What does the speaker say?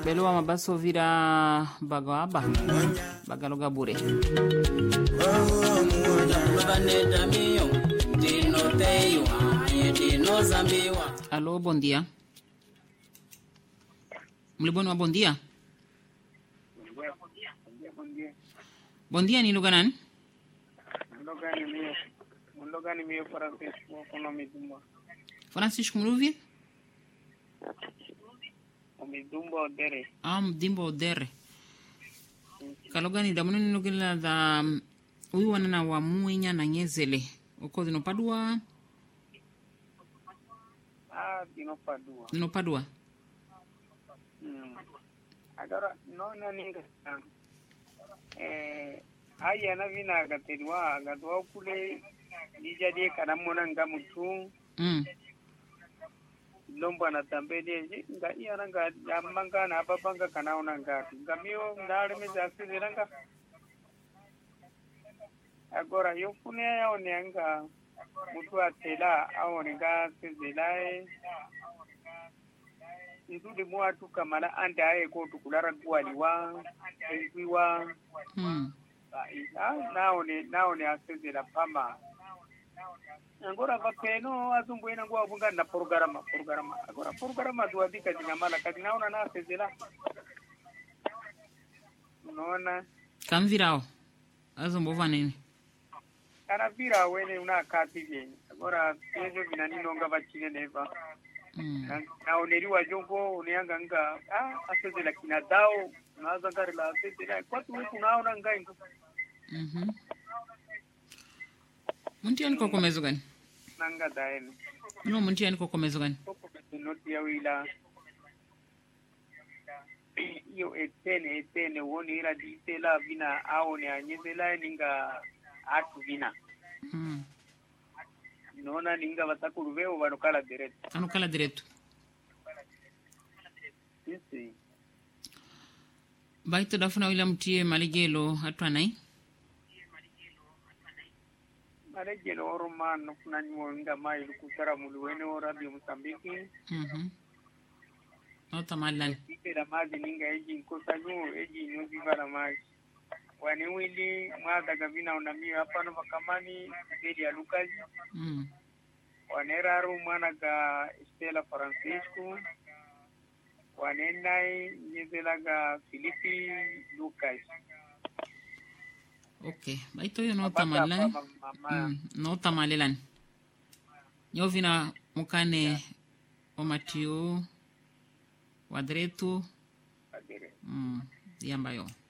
Belo mabaso vira bagaba bagaloga bure. Alô, bom dia. Mliboni, bom dia. Bom dia, ni lugha nani? Lugani mio Francisco kono midumba. Francisco Mluvi? Midumba odere. Mdimba odere. Kalogani da mununi lugila da uyu wanana wa muinya na nyezele. Oko dino padua? Dino padua. Dino padua? Agora, non ninga. Aya na vina gatwa kule nijadie kana mona ngamutu lomba na tambede nga iya ranga yamanga na babanga kana ona ngatu ngamio ndale meza asiranga agora yofune yaone nga mutu atela aone nga sezelae ndude mwatu kamala andaye ko tukulara gwaliwa engiwa naone asezela pama agora vapeno azumbuena ngwa bunga na programa agora programa duadika dinamala kadi naona na asezela unaona kamvirao azumbova nini kana vira wene una kati vyenye agora pezo vinanino nga vachile neva naoneliwa jongo uneanga nga asezela kinadao naza ngari la asezela kwa tuweku naona nga ingo Muntiani kokomezo gani? Nanga daeni. No, muntiani kokomezo gani? Noti ya wila. Iyo etene woni ila ditela vina aone anyezela ninga atu vina. Nona ninga vatakuruveo vanokala direto. Anokala direto. Sisi. Baito dafuna wila mtie maligelo atwanai? Marejelo oromano kunanywo nga mai lukutara muluwene o Radio Mozambique. Nota malani. Ipera maji ninga eji nkosanyo eji nyozi vala maji. Wani wili mwada gavina unamio hapano vakamani zedi ya Lukazi. Waneraru mwana ga Estela Francisco. Wanenai nyezela ga Filipi Lukazi. Okay, baito yo nota malani. Nota malelani. Nyovina mukane omatio wadretu. Yamba yo.